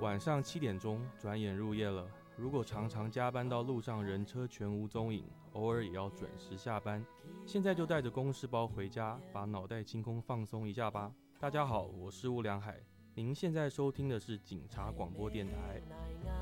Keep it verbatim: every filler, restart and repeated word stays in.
晚上七点钟，转眼入夜了。如果常常加班到路上人车全无踪影，偶尔也要准时下班。现在就带着公事包回家，把脑袋清空放松一下吧。大家好，我是吴良海，您现在收听的是警察广播电台。